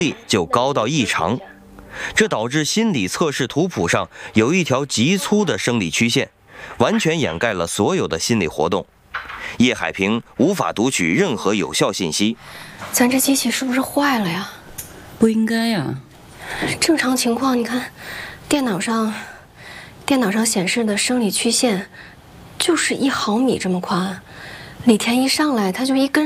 力就高到异常，这导致心理测试图谱上有一条极粗的生理曲线，完全掩盖了所有的心理活动。叶海平无法读取任何有效信息。 咱这机器是不是坏了呀？ 不应该呀。 正常情况，你看，电脑上显示的生理曲线就是1毫米这么宽。李田一上来，他就一根